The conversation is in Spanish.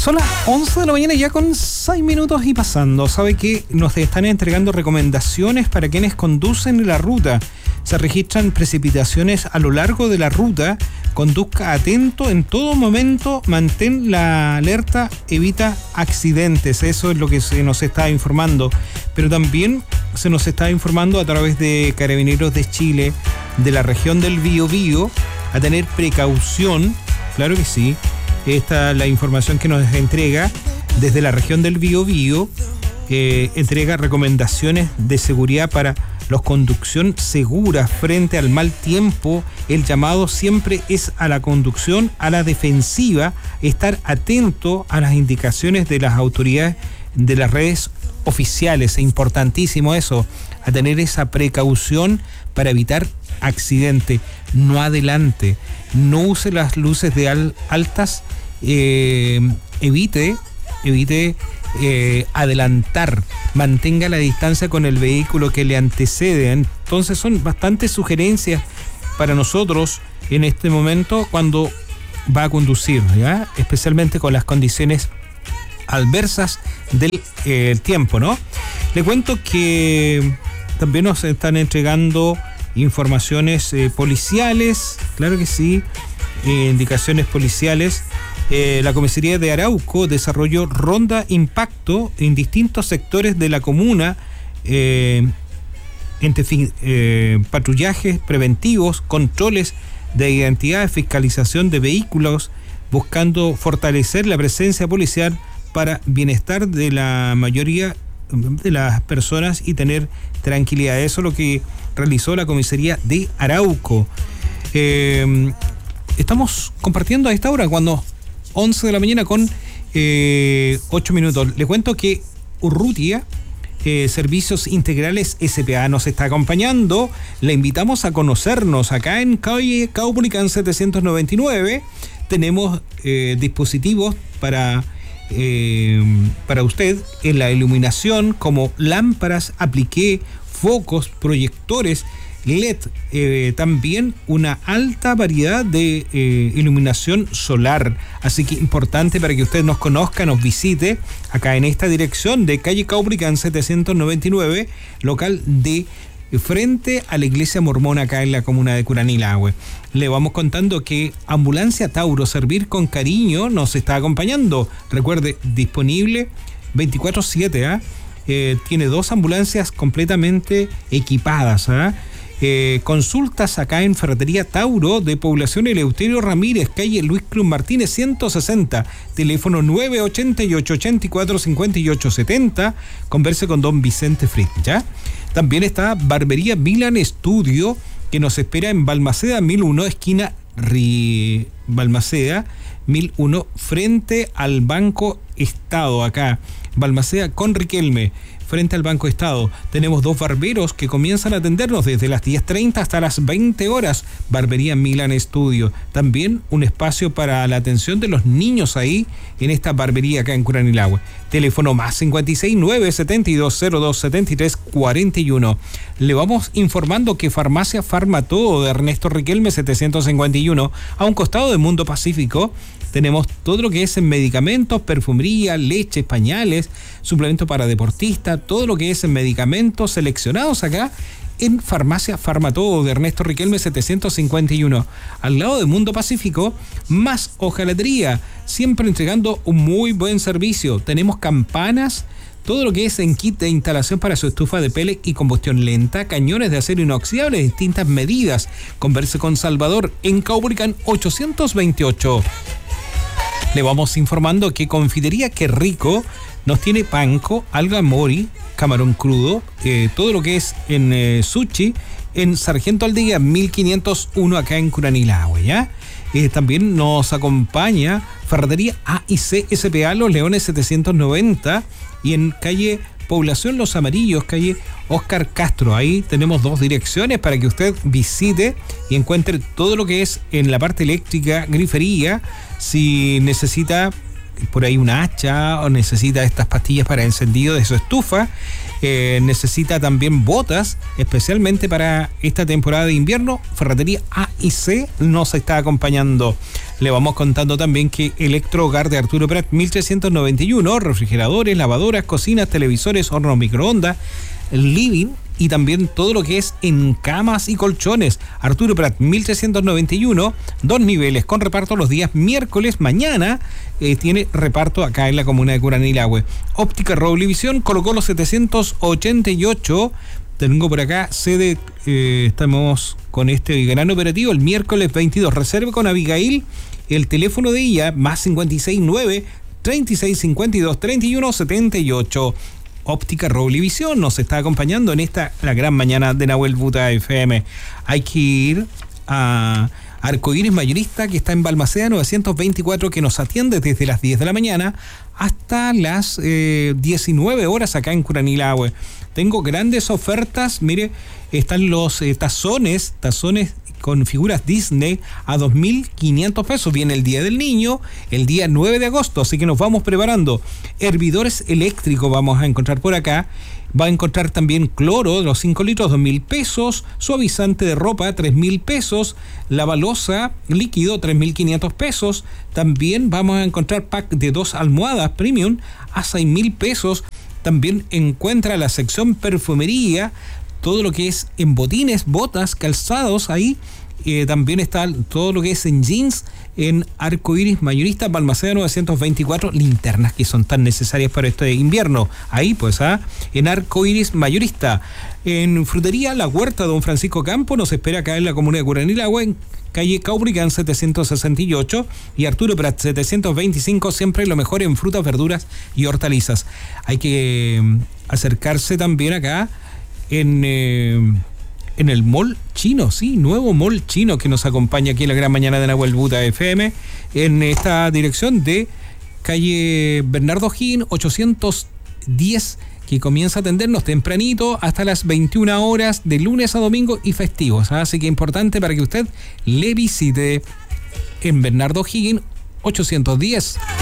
Son las 11 de la mañana ya con 6 minutos y pasando. Sabe que nos están entregando recomendaciones para quienes conducen la ruta. Se registran precipitaciones a lo largo de la ruta. Conduzca atento en todo momento, mantén la alerta, evita accidentes. Eso es lo que se nos está informando. Pero también se nos está informando a través de Carabineros de Chile, de la región del Biobío, a tener precaución. Claro que sí. Esta es la información que nos entrega desde la región del Biobío. Entrega recomendaciones de seguridad para la conducción segura frente al mal tiempo. El llamado siempre es a la conducción a la defensiva, estar atento a las indicaciones de las autoridades de las redes oficiales. Es importantísimo eso, a tener esa precaución para evitar accidente. No adelante, no use las luces de altas, evite adelantar, mantenga la distancia con el vehículo que le antecede. Entonces son bastantes sugerencias para nosotros en este momento cuando va a conducir, ¿ya? Especialmente con las condiciones adversas del tiempo, ¿no? Le cuento que también nos están entregando informaciones policiales, claro que sí, indicaciones policiales. La comisaría de Arauco desarrolló ronda impacto en distintos sectores de la comuna, patrullajes preventivos, controles de identidad, fiscalización de vehículos, buscando fortalecer la presencia policial para bienestar de la mayoría de las personas y tener tranquilidad. Eso es lo que realizó la comisaría de Arauco. Estamos compartiendo a esta hora, cuando 11 de la mañana con 8 minutos. Le cuento que Urrutia, Servicios Integrales S.p.A. nos está acompañando. Le invitamos a conocernos acá en calle Caupolicán 799. Tenemos dispositivos para usted en la iluminación, como lámparas, apliqué, focos, proyectores LED, también una alta variedad de iluminación solar. Así que importante para que usted nos conozca, nos visite acá en esta dirección de calle Caupolicán 799, local de frente a la iglesia mormona acá en la comuna de Curanilahue. Le vamos contando que Ambulancia Tauro, servir con cariño, nos está acompañando. Recuerde, disponible 24/7, tiene 2 ambulancias completamente equipadas, consultas acá en Ferretería Tauro de Población Eleuterio Ramírez, calle Luis Cruz Martínez 160, teléfono 988-84-5870. Converse con don Vicente Fritz, ¿ya? También está Barbería Milan Studio, que nos espera en Balmaceda 1001, esquina Balmaceda 1001, frente al Banco Estado, acá Balmaceda con Riquelme, frente al Banco Estado. Tenemos 2 barberos que comienzan a atendernos desde las 10:30 hasta las 20 horas. Barbería Milan Studio. También un espacio para la atención de los niños ahí en esta barbería acá en Curanilahue. Teléfono +56 972 02 73 41. Le vamos informando que Farmacia Farmatodo de Ernesto Riquelme 751, a un costado de Mundo Pacífico. Tenemos todo lo que es en medicamentos, perfumería, leche, pañales, suplemento para deportistas, todo lo que es en medicamentos seleccionados acá en Farmacia Farmatodo de Ernesto Riquelme 751. Al lado de Mundo Pacífico, más hojalatería, siempre entregando un muy buen servicio. Tenemos campanas, todo lo que es en kit de instalación para su estufa de pellet y combustión lenta, cañones de acero inoxidable de distintas medidas. Converse con Salvador en Caupolicán 828. Le vamos informando que Confitería Qué Rico nos tiene panko, alga mori, camarón crudo, todo lo que es en sushi, en Sargento Aldea 1501 acá en Curanilahue, ¿ya? También nos acompaña Ferretería A&C S.p.A. Los Leones 790 y en calle Población Los Amarillos, calle Oscar Castro. Ahí tenemos 2 direcciones para que usted visite y encuentre todo lo que es en la parte eléctrica, grifería. Si necesita por ahí una hacha o necesita estas pastillas para encendido de su estufa, necesita también botas, especialmente para esta temporada de invierno, Ferretería A&C nos está acompañando. Le vamos contando también que Electrohogar de Arturo Prat 1391, refrigeradores, lavadoras, cocinas, televisores, hornos microondas, living y también todo lo que es en camas y colchones. Arturo Prat 1391, 2 niveles con reparto los días miércoles. Mañana tiene reparto acá en la comuna de Curanilahue. Óptica Roblevisión, Colo-Colo 788. Tengo por acá sede, estamos con este gran operativo el miércoles 22. Reserve con Abigail, el teléfono de ella, más 569 3652 3178. Óptica Roblevisión nos está acompañando en la gran mañana de Nahuel Buta FM. Hay que ir a Arcoíris Mayorista, que está en Balmaceda 924, que nos atiende desde las 10 de la mañana hasta las 19 horas acá en Curanilahue. Tengo grandes ofertas, mire, están los tazones con figuras Disney a 2.500 pesos. Viene el Día del Niño, el día 9 de agosto, así que nos vamos preparando. Hervidores eléctricos vamos a encontrar por acá. Va a encontrar también cloro, los 5 litros, 2.000 pesos. Suavizante de ropa, 3.000 pesos. Lavalosa líquido, 3.500 pesos. También vamos a encontrar pack de 2 almohadas premium a 6.000 pesos. También encuentra la sección perfumería, todo lo que es en botines, botas, calzados ahí. También está todo lo que es en jeans en Arcoíris Mayorista, Balmaceda 924, linternas que son tan necesarias para este invierno. Ahí pues, en Arcoíris Mayorista. En Frutería La Huerta Don Francisco Campo nos espera acá en la comuna de Curanilahue, en calle Caubricán 768 y Arturo Prat 725, siempre lo mejor en frutas, verduras y hortalizas. Hay que acercarse también acá en el Mall Chino, sí, nuevo Mall Chino que nos acompaña aquí en la gran mañana de Nahuel Buta FM, en esta dirección de calle Bernardo O'Higgins 810, que comienza a atendernos tempranito hasta las 21 horas de lunes a domingo y festivos. Así que importante para que usted le visite en Bernardo O'Higgins 810.